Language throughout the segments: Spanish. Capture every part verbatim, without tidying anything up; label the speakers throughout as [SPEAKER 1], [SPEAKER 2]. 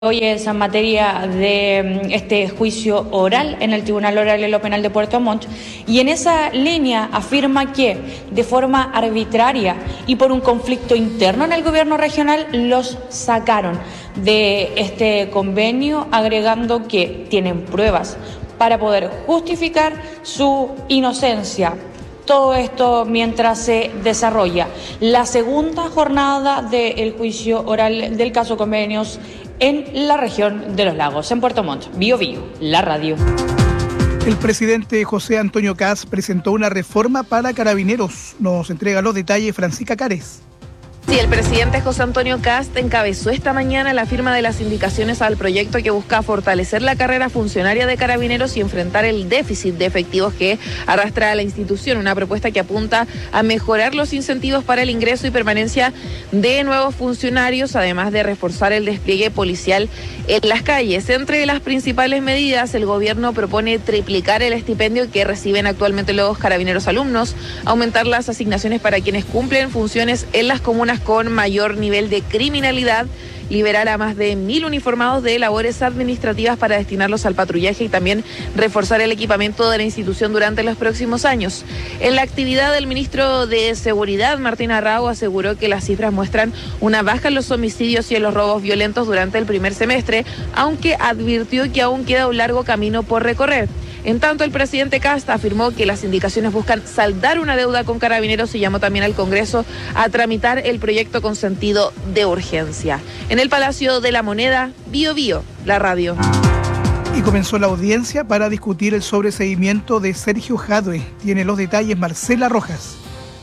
[SPEAKER 1] Hoy es en materia de este juicio oral en el Tribunal Oral en lo Penal de Puerto Montt, y en esa línea afirma que de forma arbitraria y por un conflicto interno en el gobierno regional los sacaron de este convenio, agregando que tienen pruebas para poder justificar su inocencia. Todo esto mientras se desarrolla la segunda jornada del juicio oral del caso Convenios en la región de los lagos, en Puerto Montt. Bío Bío, la radio.
[SPEAKER 2] El presidente José Antonio Kast presentó una reforma para carabineros. Nos entrega los detalles Francisca Cares.
[SPEAKER 3] Sí, el presidente José Antonio Kast encabezó esta mañana la firma de las indicaciones al proyecto que busca fortalecer la carrera funcionaria de carabineros y enfrentar el déficit de efectivos que arrastra a la institución. Una propuesta que apunta a mejorar los incentivos para el ingreso y permanencia de nuevos funcionarios, además de reforzar el despliegue policial en las calles. Entre las principales medidas, el gobierno propone triplicar el estipendio que reciben actualmente los carabineros alumnos, aumentar las asignaciones para quienes cumplen funciones en las comunas con mayor nivel de criminalidad, liberar a más de mil uniformados de labores administrativas para destinarlos al patrullaje y también reforzar el equipamiento de la institución durante los próximos años. En la actividad, el ministro de Seguridad, Martín Arrau, aseguró que las cifras muestran una baja en los homicidios y en los robos violentos durante el primer semestre, aunque advirtió que aún queda un largo camino por recorrer. En tanto, el presidente Kast afirmó que las indicaciones buscan saldar una deuda con carabineros y llamó también al Congreso a tramitar el proyecto con sentido de urgencia. En el Palacio de la Moneda, Bío Bío, la radio.
[SPEAKER 2] Y comenzó la audiencia para discutir el sobreseimiento de Sergio Jadue. Tiene los detalles Marcela Rojas.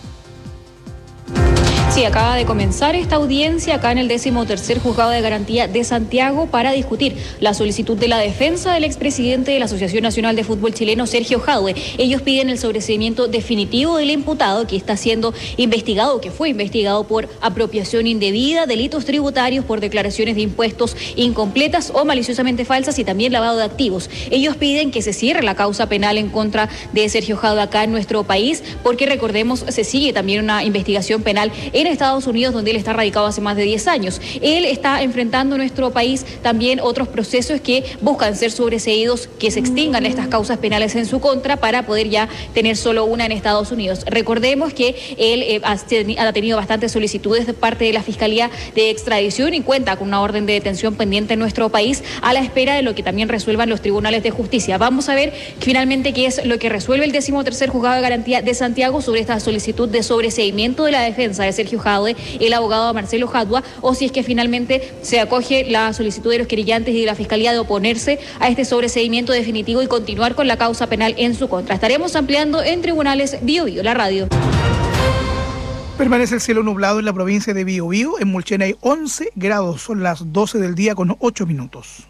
[SPEAKER 4] Sí, acaba de comenzar esta audiencia acá en el décimo tercer Juzgado de Garantía de Santiago para discutir la solicitud de la defensa del expresidente de la Asociación Nacional de Fútbol Chileno, Sergio Jadue. Ellos piden el sobreseimiento definitivo del imputado que está siendo investigado, que fue investigado por apropiación indebida, delitos tributarios por declaraciones de impuestos incompletas o maliciosamente falsas y también lavado de activos. Ellos piden que se cierre la causa penal en contra de Sergio Jadue acá en nuestro país, porque recordemos, se sigue también una investigación penal en Estados Unidos, donde él está radicado hace más de diez años. Él está enfrentando en nuestro país también otros procesos que buscan ser sobreseídos, que se extingan estas causas penales en su contra para poder ya tener solo una en Estados Unidos. Recordemos que él eh, ha tenido bastantes solicitudes de parte de la Fiscalía de Extradición y cuenta con una orden de detención pendiente en nuestro país a la espera de lo que también resuelvan los tribunales de justicia. Vamos a ver finalmente qué es lo que resuelve el décimo tercer Juzgado de Garantía de Santiago sobre esta solicitud de sobreseimiento de la defensa de Sergio Jadue, el abogado Marcelo Jadua, o si es que finalmente se acoge la solicitud de los querellantes y de la Fiscalía de oponerse a este sobreseimiento definitivo y continuar con la causa penal en su contra. Estaremos ampliando en tribunales Bío Bío, la radio.
[SPEAKER 2] Permanece el cielo nublado en la provincia de Bío Bío. En Mulchen hay once grados, son las doce del día con ocho minutos.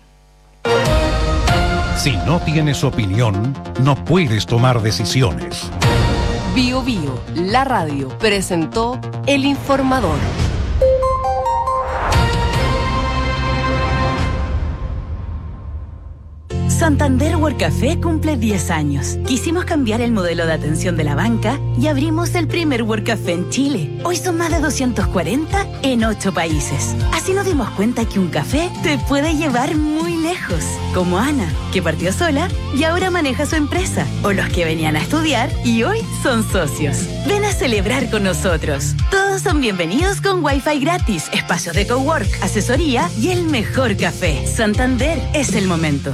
[SPEAKER 5] Si no tienes opinión, no puedes tomar decisiones.
[SPEAKER 6] Bío Bío, la radio, presentó El Informador.
[SPEAKER 7] Santander Workcafé cumple diez años. Quisimos cambiar el modelo de atención de la banca y abrimos el primer Workcafé en Chile. Hoy son más de doscientos cuarenta en ocho países. Así nos dimos cuenta que un café te puede llevar muy lejos. Como Ana, que partió sola y ahora maneja su empresa. O los que venían a estudiar y hoy son socios. Ven a celebrar con nosotros. Todos son bienvenidos con Wi-Fi gratis, espacios de cowork, asesoría y el mejor café. Santander es el momento.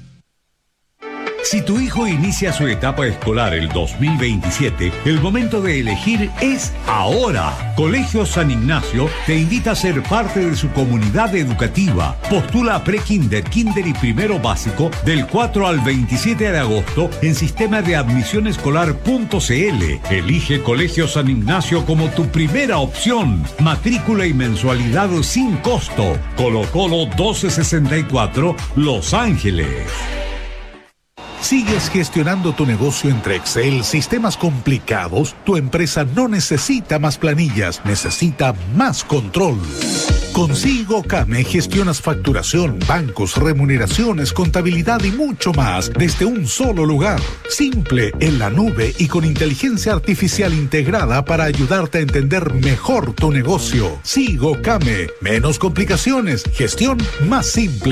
[SPEAKER 8] Si tu hijo inicia su etapa escolar el dos mil veintisiete, el momento de elegir es ahora. Colegio San Ignacio te invita a ser parte de su comunidad educativa. Postula a pre-kinder, kinder y primero básico del cuatro al veintisiete de agosto en sistema de admisión escolar punto c l. Elige Colegio San Ignacio como tu primera opción. Matrícula y mensualidad sin costo. Colo Colo doce sesenta y cuatro, Los Ángeles.
[SPEAKER 5] ¿Sigues gestionando tu negocio entre Excel, sistemas complicados? Tu empresa no necesita más planillas, necesita más control.
[SPEAKER 9] Con Sigo Came gestionas facturación, bancos, remuneraciones, contabilidad y mucho más desde un solo lugar. Simple, en la nube y con inteligencia artificial integrada para ayudarte a entender mejor tu negocio. Sigo Came. Menos complicaciones, gestión más simple.